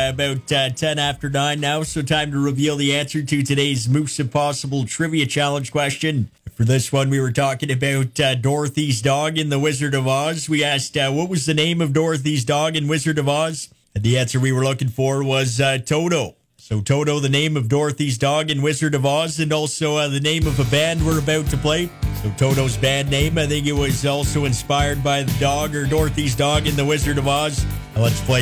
about 10 after 9 now, so time to reveal the answer to today's Moose Impossible Trivia Challenge question. For this one, we were talking about Dorothy's dog in The Wizard of Oz. We asked, what was the name of Dorothy's dog in Wizard of Oz? And the answer we were looking for was Toto. So Toto, the name of Dorothy's dog in Wizard of Oz, and also the name of a band we're about to play. So Toto's band name, I think it was also inspired by the dog or Dorothy's dog in The Wizard of Oz. Now let's play